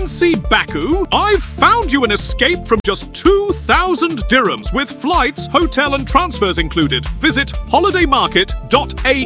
Fancy Baku? I've found you an escape from just 2,000 dirhams with flights, hotel and transfers included. Visit holidaymarket.ae.